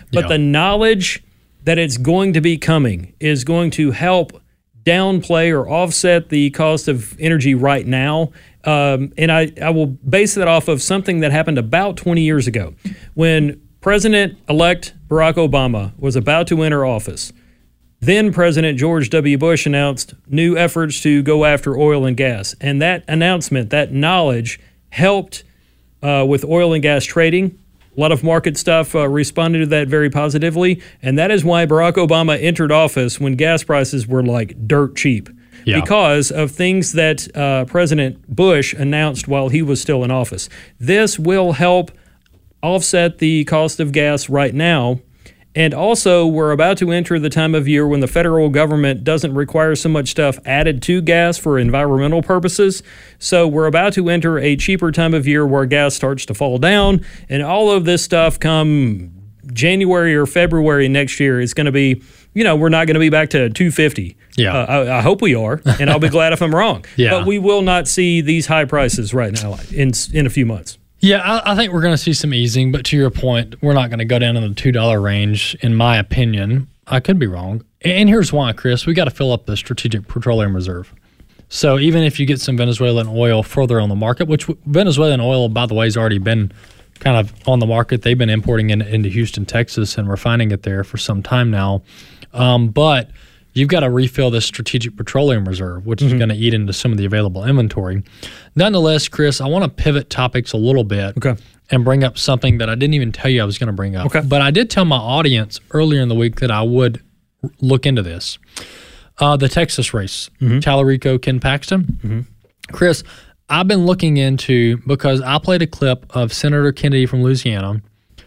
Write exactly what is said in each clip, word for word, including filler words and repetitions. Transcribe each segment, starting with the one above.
But yeah. the knowledge that it's going to be coming is going to help downplay or offset the cost of energy right now. Um, and I, I will base that off of something that happened about twenty years ago when President-elect Barack Obama was about to enter office. Then President George W. Bush announced new efforts to go after oil and gas. And that announcement, that knowledge, helped uh, with oil and gas trading. A lot of market stuff uh, responded to that very positively. And that is why Barack Obama entered office when gas prices were like dirt cheap. Yeah. Because of things that uh, President Bush announced while he was still in office. This will help offset the cost of gas right now. And also, we're about to enter the time of year when the federal government doesn't require so much stuff added to gas for environmental purposes. So we're about to enter a cheaper time of year where gas starts to fall down. And all of this stuff come January or February next year is going to be, you know, we're not going to be back to two fifty. Yeah. Uh, I, I hope we are, and I'll be glad if I'm wrong. Yeah. But we will not see these high prices right now in in a few months. Yeah, I, I think we're going to see some easing, but to your point, we're not going to go down in the two dollar range, in my opinion. I could be wrong. And here's why, Chris. We got to fill up the Strategic Petroleum Reserve. So even if you get some Venezuelan oil further on the market, which Venezuelan oil, by the way, has already been kind of on the market. They've been importing in, into Houston, Texas, and refining it there for some time now. Um, but you've got to refill this Strategic Petroleum Reserve, which mm-hmm. is going to eat into some of the available inventory. Nonetheless, Chris, I want to pivot topics a little bit okay. and bring up something that I didn't even tell you I was going to bring up. Okay. But I did tell my audience earlier in the week that I would look into this. Uh, the Texas race, mm-hmm. Tallarico, Ken Paxton. Mm-hmm. Chris, I've been looking into, because I played a clip of Senator Kennedy from Louisiana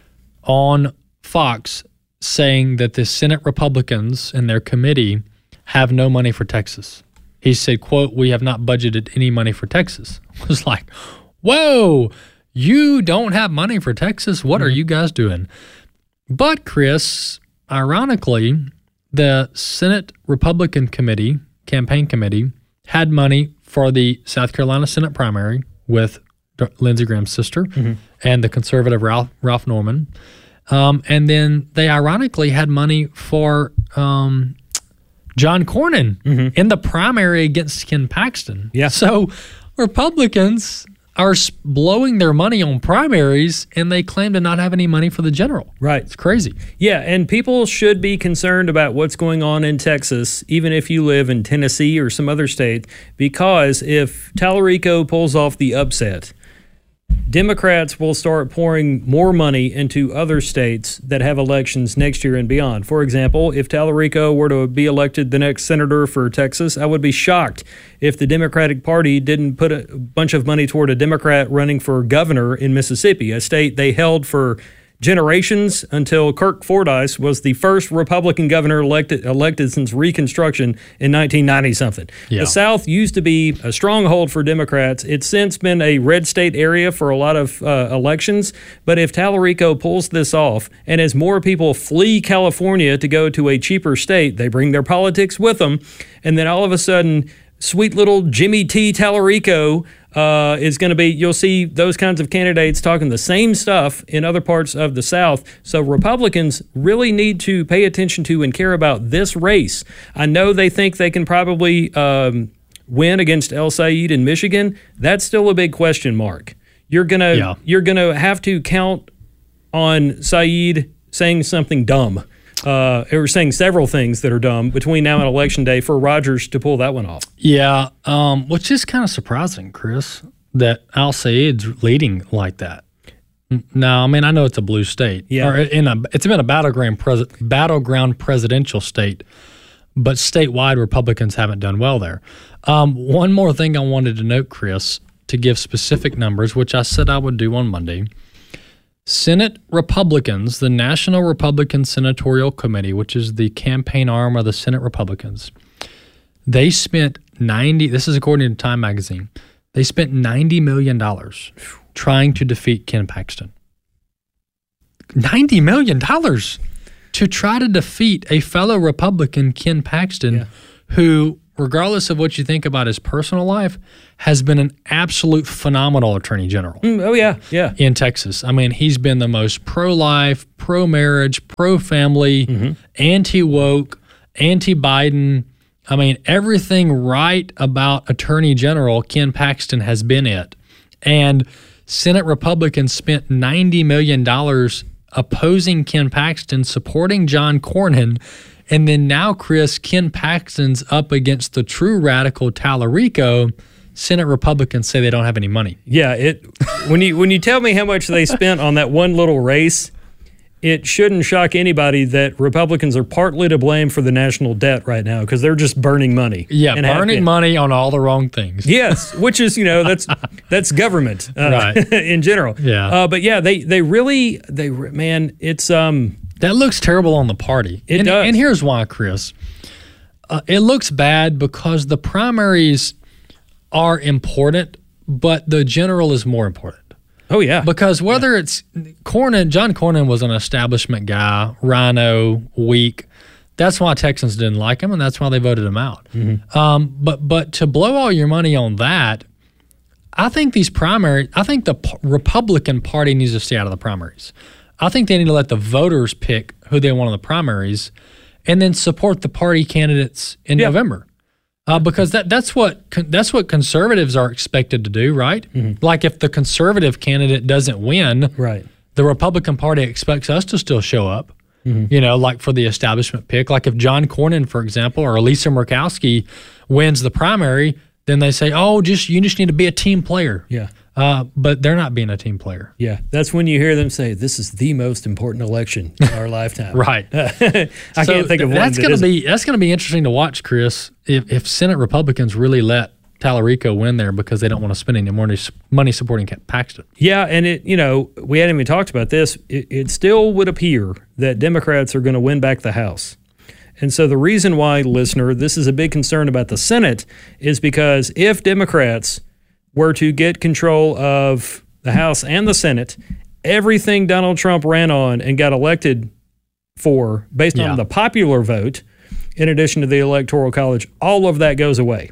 on Fox saying that the Senate Republicans and their committee have no money for Texas. He said, quote, "We have not budgeted any money for Texas." I was like, whoa, you don't have money for Texas? What mm-hmm. are you guys doing? But, Chris, ironically, the Senate Republican Committee, campaign committee, had money for the South Carolina Senate primary with Lindsey Graham's sister mm-hmm. and the conservative Ralph, Ralph Norman. Um, and then they ironically had money for um, John Cornyn mm-hmm. in the primary against Ken Paxton. Yeah. So Republicans are blowing their money on primaries, and they claim to not have any money for the general. Right. It's crazy. Yeah, and people should be concerned about what's going on in Texas, even if you live in Tennessee or some other state, because if Tallarico pulls off the upset, Democrats will start pouring more money into other states that have elections next year and beyond. For example, if Tallarico were to be elected the next senator for Texas, I would be shocked if the Democratic Party didn't put a bunch of money toward a Democrat running for governor in Mississippi, a state they held for generations until Kirk Fordyce was the first Republican governor elected elected since Reconstruction in nineteen ninety something. Yeah. The South used to be a stronghold for Democrats. It's since been a red state area for a lot of uh, elections. But if Tallarico pulls this off, and as more people flee California to go to a cheaper state, they bring their politics with them, and then all of a sudden, sweet little Jimmy T. Tallarico uh, is going to be, you'll see those kinds of candidates talking the same stuff in other parts of the South. So Republicans really need to pay attention to and care about this race. I know they think they can probably um, win against El Said in Michigan. That's still a big question mark. You're gonna yeah. you're gonna have to count on Said saying something dumb. Uh, or saying several things that are dumb between now and Election Day for Rogers to pull that one off. Yeah, um, which is kind of surprising, Chris, that Al Sayed's leading like that. Now, I mean, I know it's a blue state. Yeah. Or in a, it's been a battleground, pres- battleground presidential state, but statewide Republicans haven't done well there. Um, one more thing I wanted to note, Chris, to give specific numbers, which I said I would do on Monday. Senate Republicans, the National Republican Senatorial Committee, which is the campaign arm of the Senate Republicans, they spent ninety, this is according to Time Magazine, they spent ninety million dollars trying to defeat Ken Paxton. ninety million dollars to try to defeat a fellow Republican, Ken Paxton, yeah. who regardless of what you think about his personal life, has been an absolute phenomenal attorney general. Mm, oh, yeah, yeah. In Texas. I mean, he's been the most pro-life, pro-marriage, pro-family, mm-hmm. anti-woke, anti-Biden. I mean, everything right about Attorney General Ken Paxton has been it. And Senate Republicans spent ninety million dollars opposing Ken Paxton, supporting John Cornyn. And then now, Chris, Ken Paxton's up against the true radical Tallarico. Senate Republicans say they don't have any money. Yeah, it when you when you tell me how much they spent on that one little race, it shouldn't shock anybody that Republicans are partly to blame for the national debt right now because they're just burning money. Yeah, burning money on all the wrong things. Yes, which is, you know, that's that's government uh, right. in general. Yeah, uh, but yeah, they they really they man, it's um that looks terrible on the party. It and, does, and here's why, Chris. Uh, it looks bad because the primaries are important, but the general is more important. Oh, yeah. Because whether yeah. it's Cornyn, John Cornyn was an establishment guy, rhino, weak. That's why Texans didn't like him, and that's why they voted him out. Mm-hmm. Um, but but to blow all your money on that, I think these primaries, I think the P- Republican Party needs to stay out of the primaries. I think they need to let the voters pick who they want in the primaries and then support the party candidates in yeah. November. Uh, because that that's what that's what conservatives are expected to do, right? Mm-hmm. Like if the conservative candidate doesn't win, right, the Republican Party expects us to still show up. Mm-hmm. You know, like for the establishment pick. Like if John Cornyn, for example, or Lisa Murkowski wins the primary, then they say, "Oh, just you just need to be a team player." Yeah. Uh, but they're not being a team player. Yeah, that's when you hear them say, "This is the most important election in our lifetime." Right. I so can't think of one. That's that going to isn't. be that's going to be interesting to watch, Chris. If if Senate Republicans really let Tallarico win there because they don't want to spend any more money supporting Paxton. Yeah, and it you know we hadn't even talked about this. It, it still would appear that Democrats are going to win back the House. And so the reason why, listener, this is a big concern about the Senate is because if Democrats were to get control of the House and the Senate, everything Donald Trump ran on and got elected for based yeah. on the popular vote, in addition to the Electoral College, all of that goes away.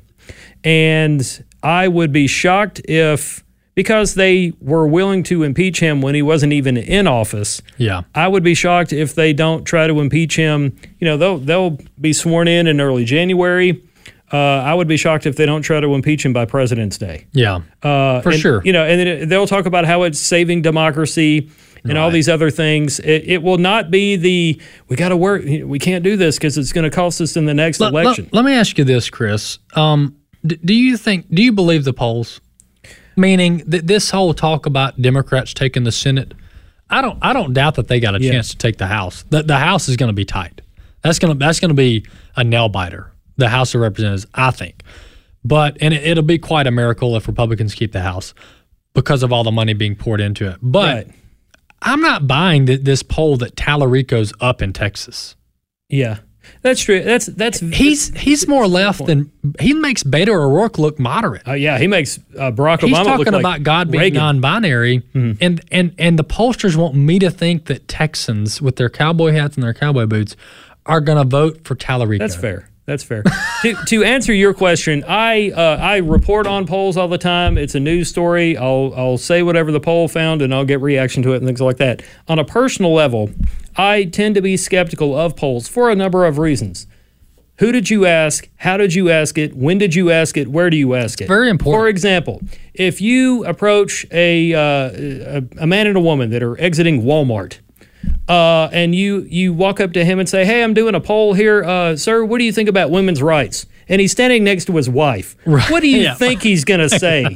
And I would be shocked if, because they were willing to impeach him when he wasn't even in office, yeah, I would be shocked if they don't try to impeach him. You know, they'll they'll be sworn in in early January. Uh, I would be shocked if they don't try to impeach him by President's Day. Yeah, uh, for and, sure. You know, and then it, they'll talk about how it's saving democracy and right. all these other things. It, it will not be the we got to work. We can't do this because it's going to cost us in the next let, election. Let, let me ask you this, Chris. Um, d- do you think? Do you believe the polls? Meaning that this whole talk about Democrats taking the Senate, I don't. I don't doubt that they got a yeah. chance to take the House. The, the House is going to be tight. That's going to. That's going to be a nail biter. The House of Representatives, I think. But, and it, it'll be quite a miracle if Republicans keep the House because of all the money being poured into it. But Right. I'm not buying th- this poll that Tallarico's up in Texas. Yeah, that's true. That's that's He's he's more left than, he makes Beto O'Rourke look moderate. Oh, yeah, he makes uh, Barack Obama He's look talking like about God being Reagan. non-binary, mm-hmm. and, and, and the pollsters want me to think that Texans with their cowboy hats and their cowboy boots are going to vote for Tallarico. That's fair. That's fair. to to answer your question, I uh, I report on polls all the time. It's a news story. I'll I'll say whatever the poll found, and I'll get reaction to it and things like that. On a personal level, I tend to be skeptical of polls for a number of reasons. Who did you ask? How did you ask it? When did you ask it? Where do you ask it? Very important. For example, if you approach a uh, a, a man and a woman that are exiting Walmart, Uh, and you you walk up to him and say, "Hey, I'm doing a poll here, uh, sir. What do you think about women's rights?" And he's standing next to his wife. Right. What do you Yeah. think he's going to say?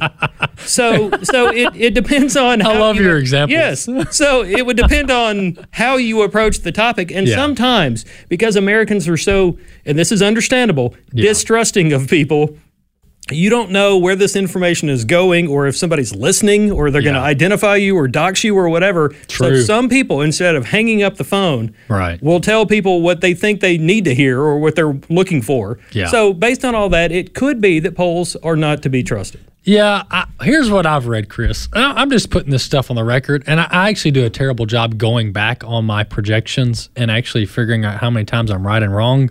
so so it, it depends on. I how love you, your examples. Yes. So it would depend on how you approach the topic, and Yeah. sometimes because Americans are so, and this is understandable, Yeah. distrusting of people. You don't know where this information is going or if somebody's listening or they're going to Yeah. identify you or dox you or whatever. True. So some people, instead of hanging up the phone, Right. will tell people what they think they need to hear or what they're looking for. Yeah. So based on all that, it could be that polls are not to be trusted. Yeah, I, here's what I've read, Chris. I- I'm just putting this stuff on the record, and I, I actually do a terrible job going back on my projections and actually figuring out how many times I'm right and wrong.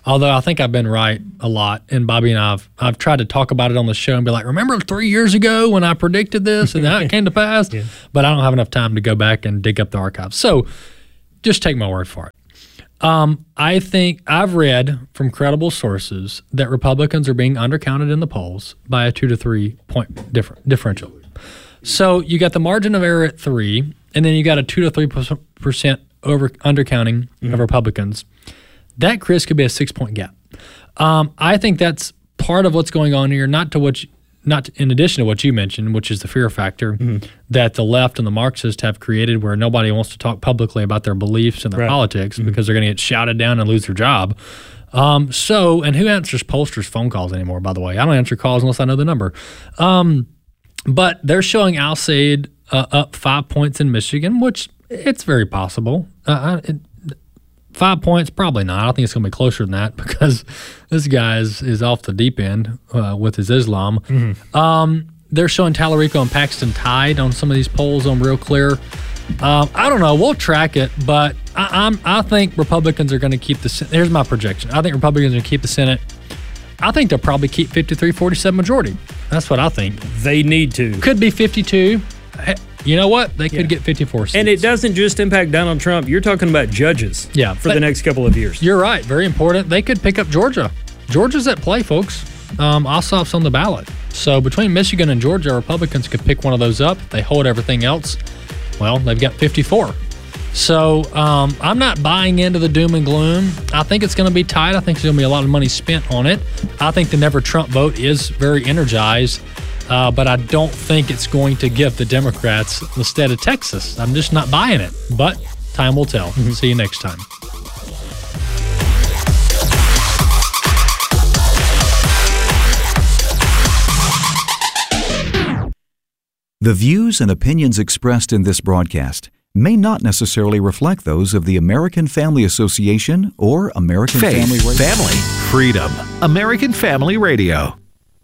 Although I think I've been right a lot, and Bobby and I've I've tried to talk about it on the show and be like, remember three years ago when I predicted this and now it came to pass? Yeah. But I don't have enough time to go back and dig up the archives. So just take my word for it. Um, I think I've read from credible sources that Republicans are being undercounted in the polls by a two to three point differ- differential. So you got the margin of error at three, and then you got a two to three percent over undercounting mm-hmm. of Republicans. That, Chris, could be a six-point gap. Um, I think that's part of what's going on here, not to what, you, not to, in addition to what you mentioned, which is the fear factor mm-hmm. that the left and the Marxists have created, where nobody wants to talk publicly about their beliefs and their right. politics mm-hmm. because they're going to get shouted down and lose their job. Um, so, and who answers pollsters' phone calls anymore? By the way, I don't answer calls unless I know the number. Um, but they're showing Al Sayed uh, up five points in Michigan, which it's very possible. Uh, it, Five points, probably not. I don't think it's going to be closer than that because this guy is, is off the deep end uh, with his Islam. Mm-hmm. Um, they're showing Tallarico and Paxton tied on some of these polls on Real Clear. Um, I don't know. We'll track it, but I, I'm, I think Republicans are going to keep the Senate. Here's my projection. I think Republicans are going to keep the Senate. I think they'll probably keep fifty-three forty-seven majority. That's what I think. They need to. Could be fifty-two. You know what? They could yeah. get fifty-four seats. And it doesn't just impact Donald Trump. You're talking about judges yeah, for the next couple of years. You're right. Very important. They could pick up Georgia. Georgia's at play, folks. Um, Ossoff's on the ballot. So between Michigan and Georgia, Republicans could pick one of those up. If they hold everything else, well, they've got fifty-four. So um, I'm not buying into the doom and gloom. I think it's going to be tight. I think there's going to be a lot of money spent on it. I think the Never Trump vote is very energized. Uh, but I don't think it's going to give the Democrats the state of Texas. I'm just not buying it. But time will tell. Mm-hmm. See you next time. The views and opinions expressed in this broadcast may not necessarily reflect those of the American Family Association or American Faith, Family Radio. Family, freedom. American Family Radio.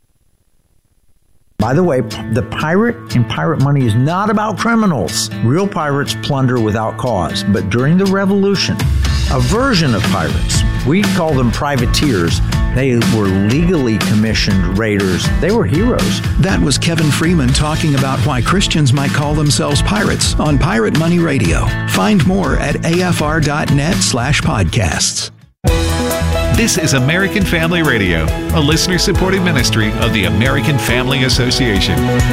By the way, the pirate and pirate money is not about criminals. Real pirates plunder without cause. But during the Revolution, a version of pirates, we call them privateers, they were legally commissioned raiders. They were heroes. That was Kevin Freeman talking about why Christians might call themselves pirates on Pirate Money Radio. Find more at afr.net slash podcasts. This is American Family Radio, a listener-supported ministry of the American Family Association.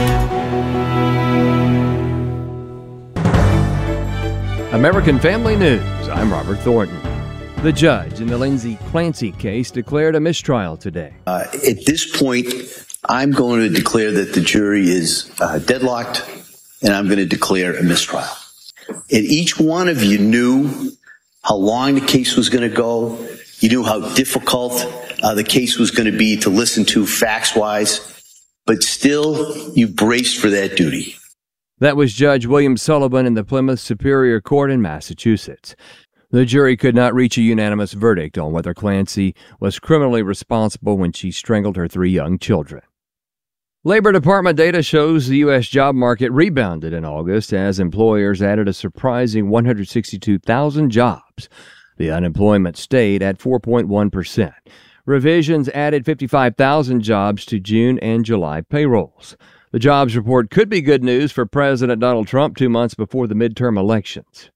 American Family News, I'm Robert Thornton. The judge in the Lindsay Clancy case declared a mistrial today. Uh, at this point, I'm going to declare that the jury is uh, deadlocked, and I'm going to declare a mistrial. And each one of you knew how long the case was going to go. You knew how difficult uh, the case was going to be to listen to facts-wise, but still you braced for that duty. That was Judge William Sullivan in the Plymouth Superior Court in Massachusetts. The jury could not reach a unanimous verdict on whether Clancy was criminally responsible when she strangled her three young children. Labor Department data shows the U S job market rebounded in August as employers added a surprising one hundred sixty-two thousand jobs. The unemployment stayed at four point one percent. Revisions added fifty-five thousand jobs to June and July payrolls. The jobs report could be good news for President Donald Trump two months before the midterm elections.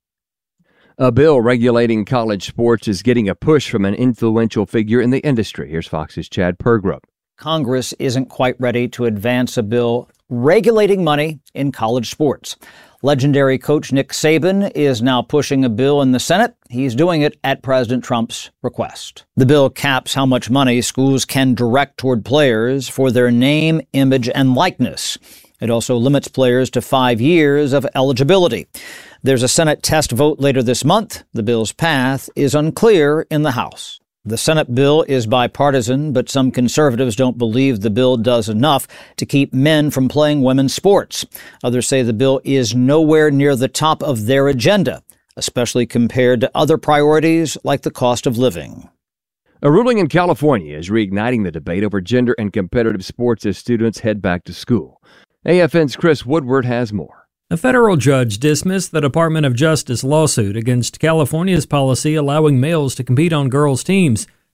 A bill regulating college sports is getting a push from an influential figure in the industry. Here's Fox's Chad Pergrup. Congress isn't quite ready to advance a bill regulating money in college sports. Legendary coach Nick Saban is now pushing a bill in the Senate. He's doing it at President Trump's request. The bill caps how much money schools can direct toward players for their name, image, and likeness. It also limits players to five years of eligibility. There's a Senate test vote later this month. The bill's path is unclear in the House. The Senate bill is bipartisan, but some conservatives don't believe the bill does enough to keep men from playing women's sports. Others say the bill is nowhere near the top of their agenda, especially compared to other priorities like the cost of living. A ruling in California is reigniting the debate over gender and competitive sports as students head back to school. A F N's Chris Woodward has more. A federal judge dismissed the Department of Justice lawsuit against California's policy allowing males to compete on girls' teams.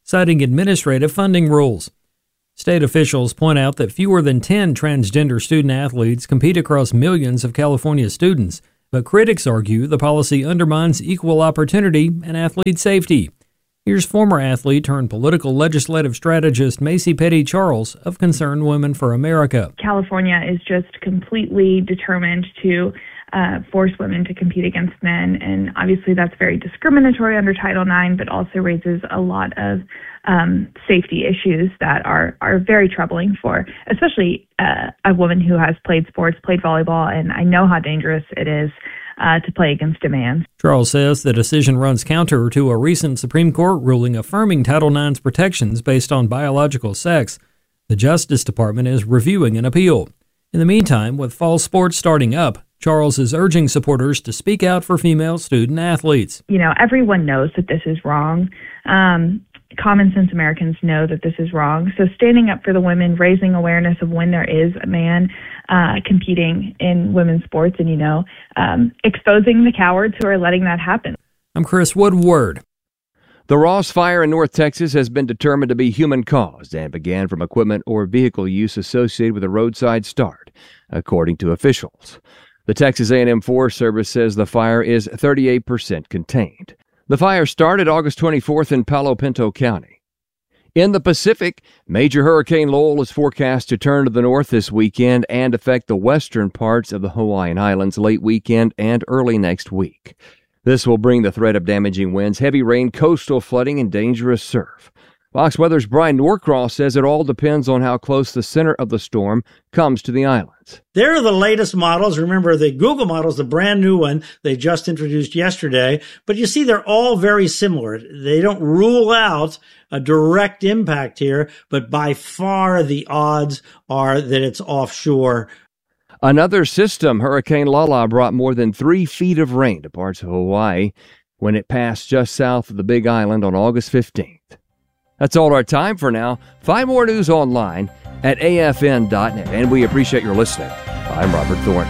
citing administrative funding rules. State officials point out that fewer than ten transgender student athletes compete across millions of California students, but critics argue the policy undermines equal opportunity and athlete safety. Here's former athlete turned political legislative strategist Macy Petty Charles of Concerned Women for America. California is just completely determined to uh, force women to compete against men, and obviously that's very discriminatory under Title nine, but also raises a lot of um, safety issues that are, are very troubling for, especially uh, a woman who has played sports, played volleyball, and I know how dangerous it is Uh, to play against a man. Charles says the decision runs counter to a recent Supreme Court ruling affirming Title nine's protections based on biological sex. The Justice Department is reviewing an appeal. In the meantime, with fall sports starting up, Charles is urging supporters to speak out for female student athletes. You know, everyone knows that this is wrong. Um, common sense Americans know that this is wrong. So standing up for the women, raising awareness of when there is a man uh, competing in women's sports and, you know, um, exposing the cowards who are letting that happen. I'm Chris Woodward. The Ross Fire in North Texas has been determined to be human-caused and began from equipment or vehicle use associated with a roadside start, according to officials. The Texas A and M Forest Service says the fire is thirty-eight percent contained. The fire started August twenty-fourth in Palo Pinto County. In the Pacific, Major Hurricane Lowell is forecast to turn to the north this weekend and affect the western parts of the Hawaiian Islands late weekend and early next week. This will bring the threat of damaging winds, heavy rain, coastal flooding, and dangerous surf. Fox Weather's Brian Norcross says it all depends on how close the center of the storm comes to the islands. They're the latest models. Remember, the Google model is the brand new one they just introduced yesterday. But you see, they're all very similar. They don't rule out a direct impact here, but by far the odds are that it's offshore. Another system, Hurricane Lala, brought more than three feet of rain to parts of Hawaii when it passed just south of the Big Island on August fifteenth. That's all our time for now. Find more news online at A F N dot net, and we appreciate your listening. I'm Robert Thornton.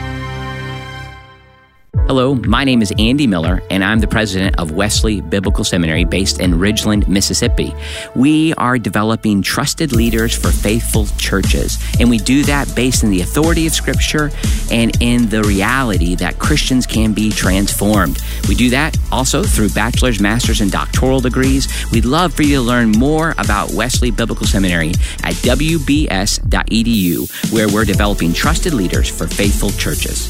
Hello, my name is Andy Miller, and I'm the president of Wesley Biblical Seminary based in Ridgeland, Mississippi. We are developing trusted leaders for faithful churches, and we do that based in the authority of Scripture and in the reality that Christians can be transformed. We do that also through bachelor's, master's, and doctoral degrees. We'd love for you to learn more about Wesley Biblical Seminary at W B S dot E D U, where we're developing trusted leaders for faithful churches.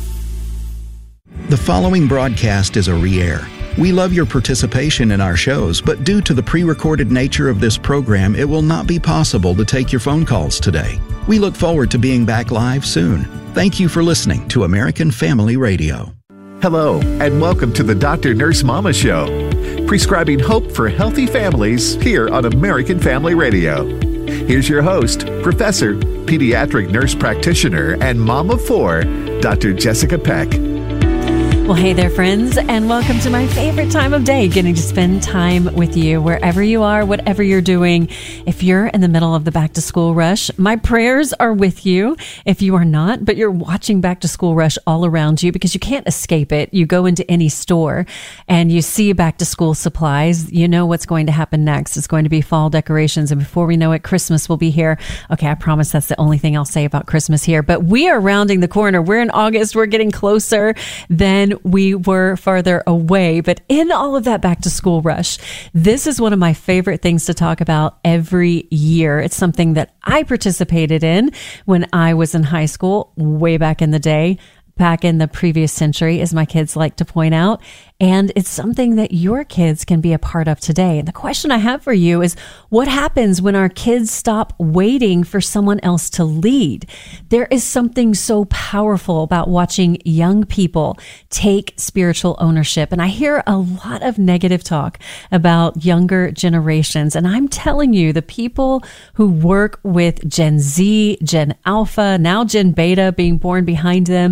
The following broadcast is a re-air. We love your participation in our shows, but due to the pre-recorded nature of this program, it will not be possible to take your phone calls today. We look forward to being back live soon. Thank you for listening to American Family Radio. Hello, and welcome to the Doctor Nurse Mama Show, prescribing hope for healthy families here on American Family Radio. Here's your host, Professor, Pediatric Nurse Practitioner, and Mom of Four, Doctor Jessica Peck. Well, hey there, friends, and welcome to my favorite time of day, getting to spend time with you wherever you are, whatever you're doing. If you're in the middle of the back to school rush, my prayers are with you. If you are not, but you're watching back to school rush all around you because you can't escape it. You go into any store and you see back to school supplies. You know what's going to happen next. It's going to be fall decorations. And before we know it, Christmas will be here. Okay, I promise that's the only thing I'll say about Christmas here. But we are rounding the corner. We're in August. We're getting closer than we were farther away. But in all of that back to school rush, this is one of my favorite things to talk about every year. It's something that I participated in when I was in high school way back in the day, back in the previous century, as my kids like to point out. And it's something that your kids can be a part of today. And the question I have for you is, what happens when our kids stop waiting for someone else to lead? There is something so powerful about watching young people take spiritual ownership. And I hear a lot of negative talk about younger generations. And I'm telling you, the people who work with Gen Z, Gen Alpha, now Gen Beta being born behind them,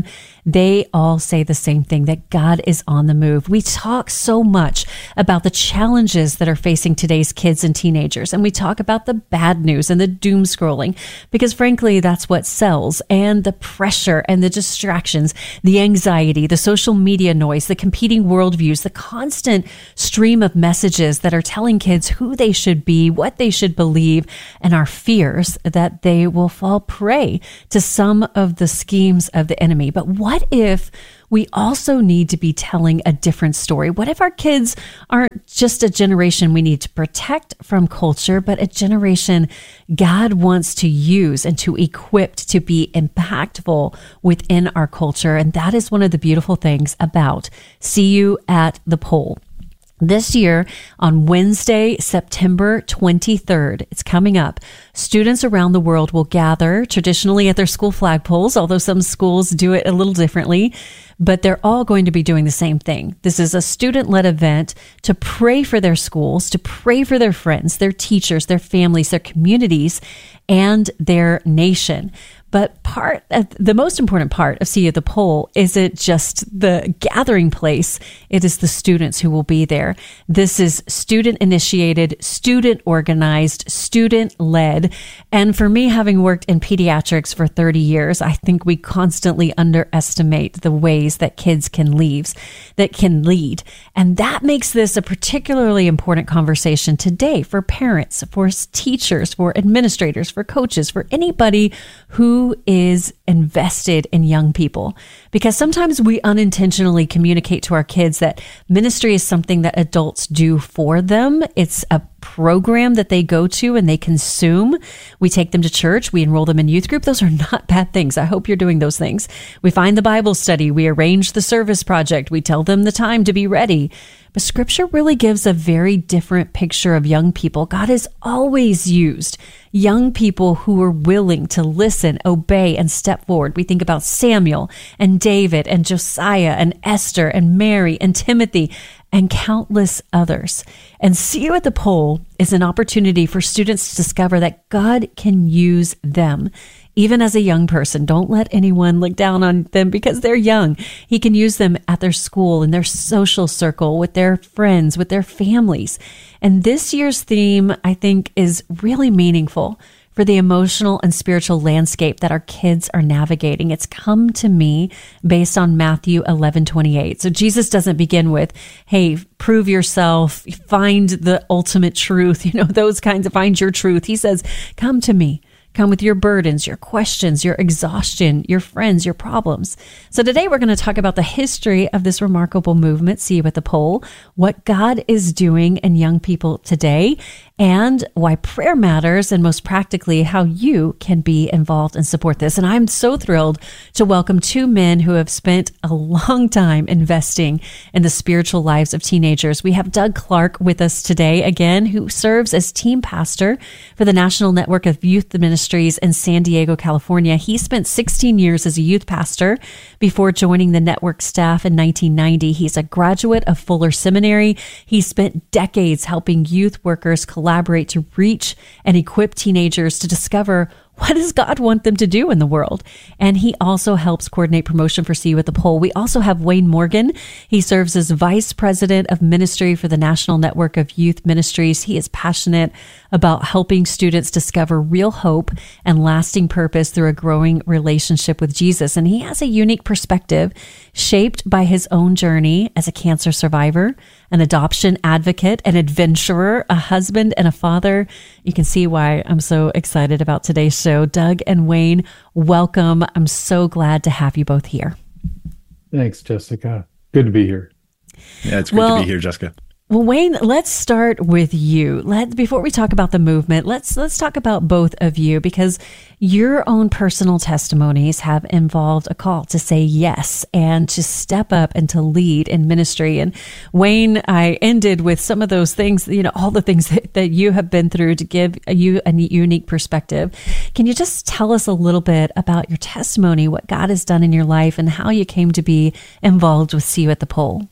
they all say the same thing, that God is on the move. We talk so much about the challenges that are facing today's kids and teenagers, and we talk about the bad news and the doom scrolling, because frankly, that's what sells, and the pressure and the distractions, the anxiety, the social media noise, the competing worldviews, the constant stream of messages that are telling kids who they should be, what they should believe, and our fears that they will fall prey to some of the schemes of the enemy. But what if we also need to be telling a different story? What if our kids aren't just a generation we need to protect from culture, but a generation God wants to use and to equip to be impactful within our culture? And that is one of the beautiful things about See You at the Pole. This year, on Wednesday, September twenty-third, it's coming up, students around the world will gather traditionally at their school flagpoles, although some schools do it a little differently, but they're all going to be doing the same thing. This is a student-led event to pray for their schools, to pray for their friends, their teachers, their families, their communities, and their nation. But part of, the most important part of See You at the Pole isn't just the gathering place. It is the students who will be there. This is student initiated, student organized, student led. And for me, having worked in pediatrics for thirty years, I think we constantly underestimate the ways that kids can leave, that can lead. And that makes this a particularly important conversation today for parents, for teachers, for administrators, for coaches, for anybody who Who is invested in young people. Because sometimes we unintentionally communicate to our kids that ministry is something that adults do for them. It's a program that they go to and they consume. We take them to church. We enroll them in youth group. Those are not bad things. I hope you're doing those things. We find the Bible study. We arrange the service project. We tell them the time to be ready. But Scripture really gives a very different picture of young people. God has always used young people who are willing to listen, obey, and step forward. We think about Samuel and David and Josiah and Esther and Mary and Timothy and countless others. And See You at the Pole is an opportunity for students to discover that God can use them. Even as a young person, don't let anyone look down on them because they're young. He can use them at their school, in their social circle, with their friends, with their families. And this year's theme, I think, is really meaningful for the emotional and spiritual landscape that our kids are navigating. It's Come to Me, based on Matthew eleven twenty-eight. So Jesus doesn't begin with, hey, prove yourself, find the ultimate truth, you know, those kinds of find your truth. He says, come to me. Come with your burdens, your questions, your exhaustion, your friends, your problems. So today we're going to talk about the history of this remarkable movement, See You at the Pole, what God is doing in young people today, and why prayer matters, and most practically, how you can be involved and support this. And I'm so thrilled to welcome two men who have spent a long time investing in the spiritual lives of teenagers. We have Doug Clark with us today, again, who serves as team pastor for the National Network of Youth Ministries in San Diego, California. He spent sixteen years as a youth pastor before joining the network staff in nineteen ninety. He's a graduate of Fuller Seminary. He spent decades helping youth workers collaborate to reach and equip teenagers to discover what does God want them to do in the world? And he also helps coordinate promotion for See You at the Pole. We also have Wayne Morgan. He serves as Vice President of Ministry for the National Network of Youth Ministries. He is passionate about helping students discover real hope and lasting purpose through a growing relationship with Jesus. And he has a unique perspective shaped by his own journey as a cancer survivor, an adoption advocate, an adventurer, a husband, and a father. You can see why I'm so excited about today's show. Doug and Wayne, welcome. I'm so glad to have you both here. Thanks, Jessica. Good to be here. Yeah, it's great well, to be here, Jessica. Well, Wayne, let's start with you. Let before we talk about the movement, let's let's talk about both of you, because your own personal testimonies have involved a call to say yes and to step up and to lead in ministry. And Wayne, I ended with some of those things, you know, all the things that, that you have been through to give you a unique perspective. Can you just tell us a little bit about your testimony, what God has done in your life, and how you came to be involved with See You at the Pole?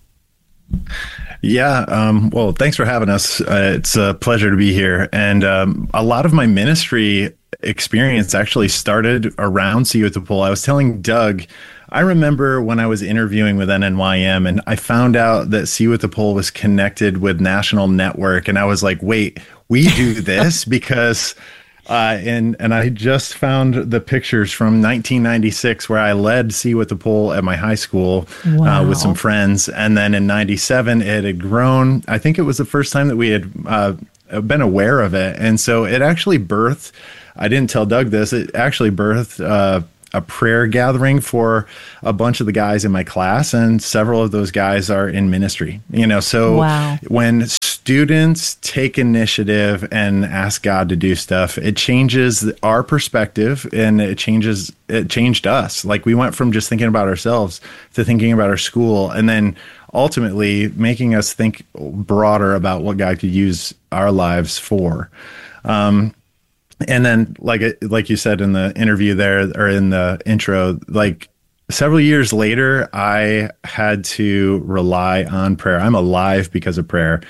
Yeah. Um, well, thanks for having us. Uh, it's a pleasure to be here. And um, a lot of my ministry experience actually started around See You at the Pole. I was telling Doug, I remember when I was interviewing with N N Y M and I found out that See You at the Pole was connected with National Network. And I was like, wait, we do this? Because, uh, and, and I just found the pictures from nineteen ninety-six where I led See You at the Pole at my high school Wow. uh, with some friends. And then in ninety-seven, it had grown. I think it was the first time that we had uh, been aware of it. And so it actually birthed, I didn't tell Doug this, it actually birthed uh, a prayer gathering for a bunch of the guys in my class, and several of those guys are in ministry. You know, so Wow. when students take initiative and ask God to do stuff, it changes our perspective, and it changes, it changed us. Like, we went from just thinking about ourselves to thinking about our school, and then ultimately making us think broader about what God could use our lives for. Um, And then, like like you said in the interview there, or in the intro, like several years later, I had to rely on prayer. I'm alive because of prayer.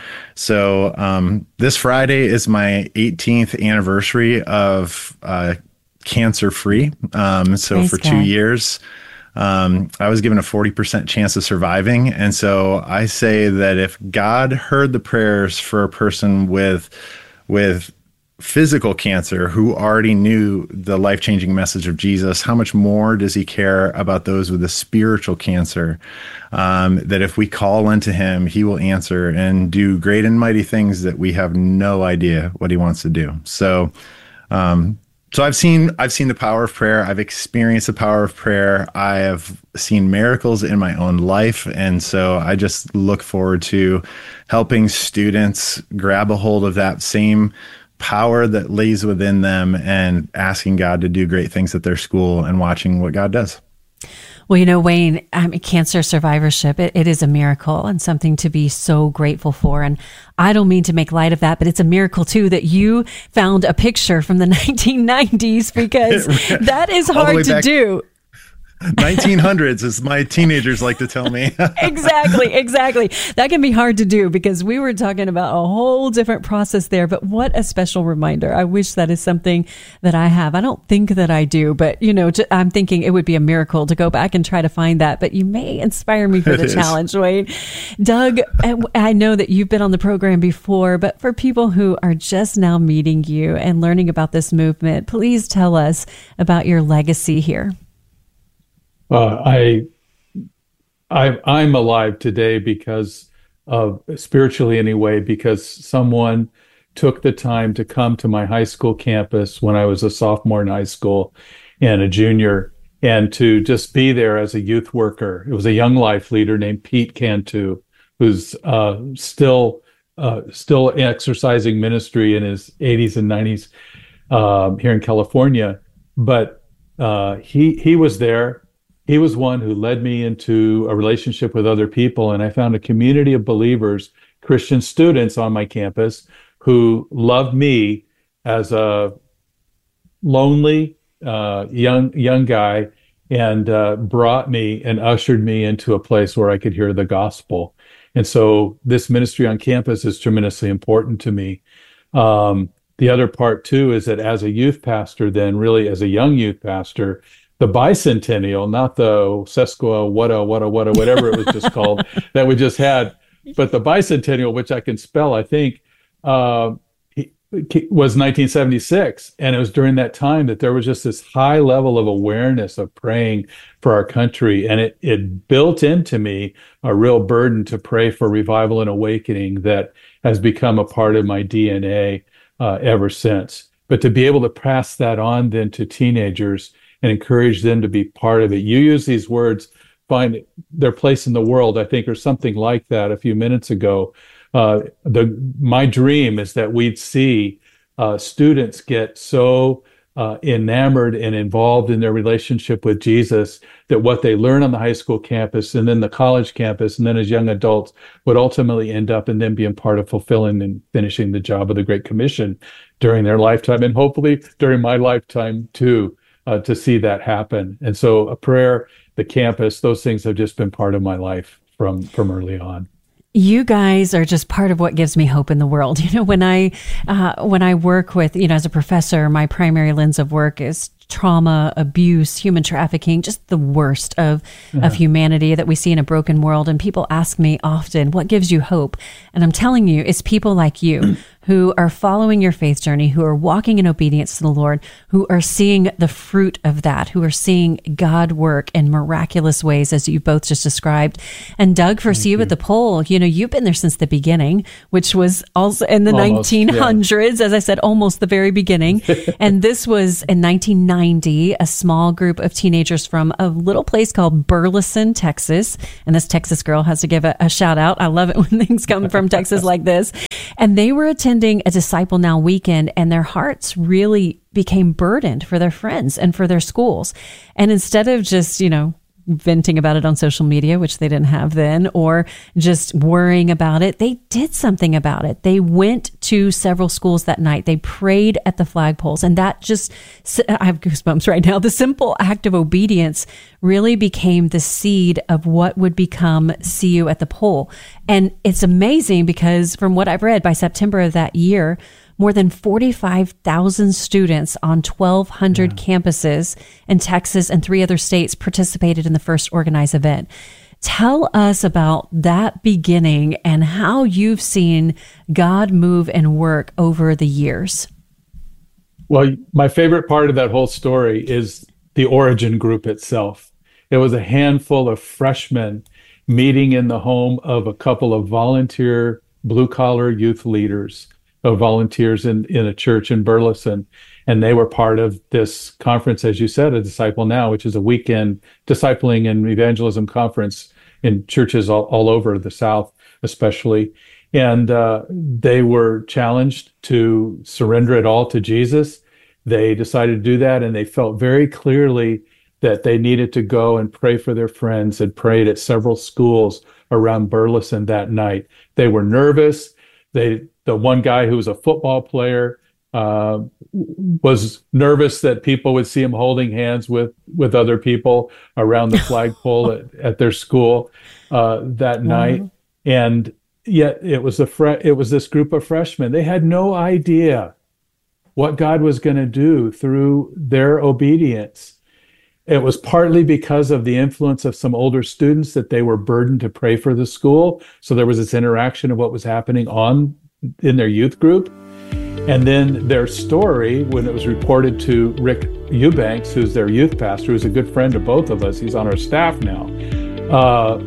So um, this Friday is my eighteenth anniversary of uh, cancer-free. Um, so Praise for God. two years, um, I was given a forty percent chance of surviving. And so I say that if God heard the prayers for a person with with physical cancer who already knew the life-changing message of Jesus, how much more does he care about those with a spiritual cancer? Um, that if we call unto him, he will answer and do great and mighty things that we have no idea what he wants to do. So, um, so I've seen, I've seen the power of prayer. I've experienced the power of prayer. I have seen miracles in my own life. And so I just look forward to helping students grab a hold of that same power that lays within them and asking God to do great things at their school and watching what God does. Well, you know, Wayne, I mean, cancer survivorship, it, it is a miracle and something to be so grateful for. And I don't mean to make light of that, but it's a miracle too that you found a picture from the nineteen nineties, because that is All the way hard to back- do. nineteen hundreds, as my teenagers like to tell me. Exactly, exactly. That can be hard to do because we were talking about a whole different process there, but what a special reminder. I wish that is something that I have. I don't think that I do, but you know, to, I'm thinking it would be a miracle to go back and try to find that, but you may inspire me for It the is. challenge, Wayne. Doug, I know that you've been on the program before, but for people who are just now meeting you and learning about this movement, please tell us about your legacy here. Uh, I, I, I'm alive today because of, spiritually anyway, because someone took the time to come to my high school campus when I was a sophomore in high school and a junior, and to just be there as a youth worker. It was a young life leader named Pete Cantu, who's uh, still uh, still exercising ministry in his eighties and nineties um, here in California. But uh, he he was there. He was one who led me into a relationship with other people, and I found a community of believers, Christian students on my campus who loved me as a lonely uh, young young guy, and uh, brought me and ushered me into a place where I could hear the gospel. And so this ministry on campus is tremendously important to me. Um, the other part too is that as a youth pastor, then really as a young youth pastor, the bicentennial, not the sesqua, whata, whata, whata, whatever it was just called, that we just had, but the bicentennial, which I can spell, I think, uh, was nineteen seventy-six. And it was during that time that there was just this high level of awareness of praying for our country. And it, it built into me a real burden to pray for revival and awakening that has become a part of my D N A uh, ever since. But to be able to pass that on then to teenagers and encourage them to be part of it. You use these words, find their place in the world, I think, or something like that a few minutes ago. Uh, the my dream is that we'd see uh, students get so uh, enamored and involved in their relationship with Jesus that what they learn on the high school campus and then the college campus and then as young adults would ultimately end up and then being part of fulfilling and finishing the job of the Great Commission during their lifetime, and hopefully during my lifetime too. Uh, to see that happen. And so a prayer, the campus, those things have just been part of my life from from early on. You guys are just part of what gives me hope in the world. You know, when I uh, when I work with, you know, as a professor, my primary lens of work is trauma, abuse, human trafficking, just the worst of, yeah. of humanity that we see in a broken world. And people ask me often, what gives you hope? And I'm telling you, it's people like you who are following your faith journey, who are walking in obedience to the Lord, who are seeing the fruit of that, who are seeing God work in miraculous ways, as you both just described. And Doug, for you at the poll, you know, you've been there since the beginning, which was also in the almost, nineteen hundreds, yeah. as I said, almost the very beginning. And this was in nineteen ninety, a small group of teenagers from a little place called Burleson, Texas. And this Texas girl has to give a, a shout out. I love it when things come from Texas like this. And they were attending a Disciple Now weekend, and their hearts really became burdened for their friends and for their schools. And instead of just, you know, venting about it on social media, which they didn't have then, or just worrying about it, they did something about it. They went to several schools that night. They prayed at the flagpoles. And that just, I have goosebumps right now. The simple act of obedience really became the seed of what would become See You at the Pole. And it's amazing because from what I've read, by September of that year, more than forty-five thousand students on twelve hundred yeah. campuses in Texas and three other states participated in the first organized event. Tell us about that beginning and how you've seen God move and work over the years. Well, my favorite part of that whole story is the origin group itself. It was a handful of freshmen meeting in the home of a couple of volunteer blue-collar youth leaders, of volunteers in, in a church in Burleson. And they were part of this conference, as you said, a Disciple Now, which is a weekend discipling and evangelism conference in churches all, all over the South, especially. And uh, they were challenged to surrender it all to Jesus. They decided to do that, and they felt very clearly that they needed to go and pray for their friends, and prayed at several schools around Burleson that night. They were nervous. They The one guy who was a football player uh, was nervous that people would see him holding hands with, with other people around the flagpole at, at their school uh, that wow. night. And yet it was a fre- it was this group of freshmen. They had no idea what God was going to do through their obedience. It was partly because of the influence of some older students that they were burdened to pray for the school. So there was this interaction of what was happening on in their youth group. And then their story, when it was reported to Rick Eubanks, who's their youth pastor, who's a good friend of both of us, he's on our staff now, uh,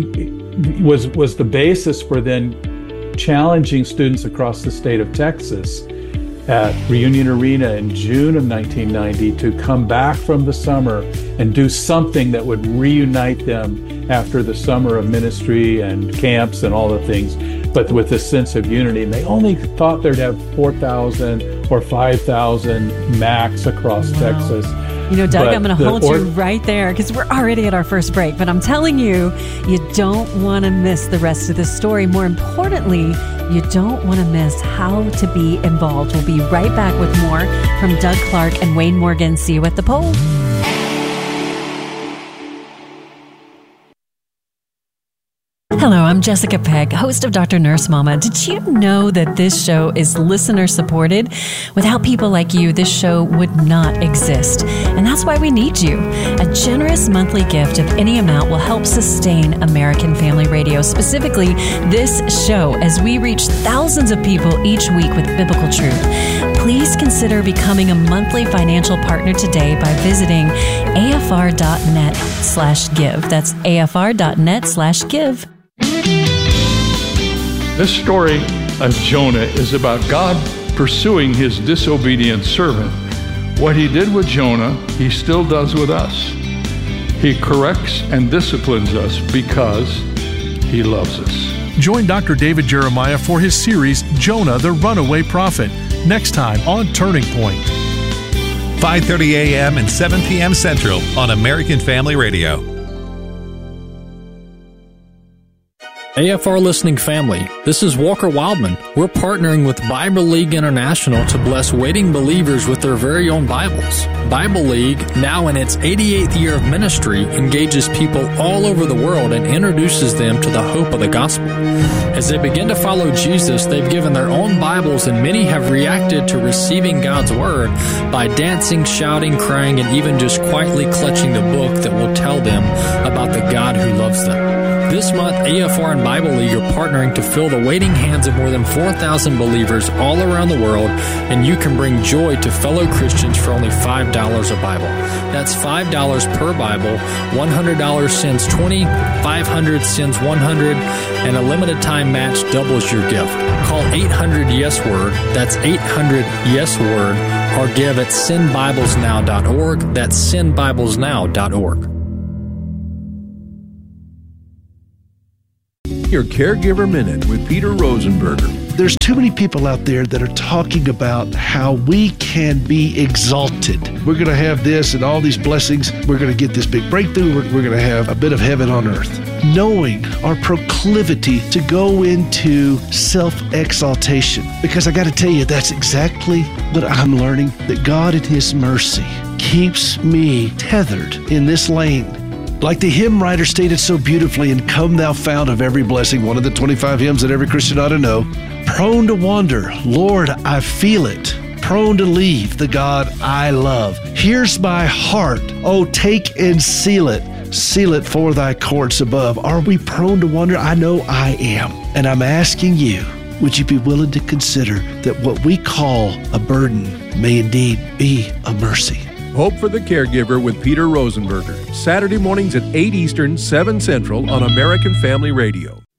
was, was the basis for then challenging students across the state of Texas at Reunion Arena in June of nineteen ninety to come back from the summer and do something that would reunite them after the summer of ministry and camps and all the things, but with this sense of unity. And they only thought they'd have four thousand or five thousand max across wow. Texas. You know, Doug, but I'm going to hold or- you right there because we're already at our first break. But I'm telling you, you don't want to miss the rest of the story. More importantly, you don't want to miss how to be involved. We'll be right back with more from Doug Clark and Wayne Morgan. See you at the poll. Hello, I'm Jessica Peck, host of Doctor Nurse Mama. Did you know that this show is listener supported? Without people like you, this show would not exist. And that's why we need you. A generous monthly gift of any amount will help sustain American Family Radio, specifically this show, as we reach thousands of people each week with biblical truth. Please consider becoming a monthly financial partner today by visiting afr.net slash give. That's afr.net slash give. This story of Jonah is about God pursuing his disobedient servant. What he did with Jonah, he still does with us. He corrects and disciplines us because he loves us. Join Doctor David Jeremiah for his series, Jonah the Runaway Prophet, next time on Turning Point. five thirty a.m. and seven p.m. Central on American Family Radio. A F R listening family, this is Walker Wildman. We're partnering with Bible League International to bless waiting believers with their very own Bibles. Bible League, now in its eighty-eighth year of ministry, engages people all over the world and introduces them to the hope of the gospel. As they begin to follow Jesus, they've given their own Bibles, and many have reacted to receiving God's Word by dancing, shouting, crying, and even just quietly clutching the book that will tell them about the God who loves them. This month, A F R and Bible League are partnering to fill the waiting hands of more than four thousand believers all around the world, and you can bring joy to fellow Christians for only five dollars a Bible. That's five dollars per Bible. one hundred dollars sends twenty dollars, five hundred dollars sends one hundred dollars, and a limited time match doubles your gift. Call eight hundred yes word, that's eight hundred yes word, or give at send bibles now dot org, that's send bibles now dot org. Your Caregiver Minute with Peter Rosenberger. There's too many people out there that are talking about how we can be exalted. We're going to have this and all these blessings. We're going to get this big breakthrough. We're, we're going to have a bit of heaven on earth. Knowing our proclivity to go into self-exaltation. Because I got to tell you, that's exactly what I'm learning, that God in His mercy keeps me tethered in this lane. Like the hymn writer stated so beautifully in Come Thou Fount of Every Blessing, one of the twenty-five hymns that every Christian ought to know, prone to wander, Lord, I feel it, prone to leave the God I love. Here's my heart, oh, take and seal it, seal it for thy courts above. Are we prone to wander? I know I am. And I'm asking you, would you be willing to consider that what we call a burden may indeed be a mercy? Hope for the Caregiver with Peter Rosenberger. Saturday mornings at eight Eastern, seven Central on American Family Radio.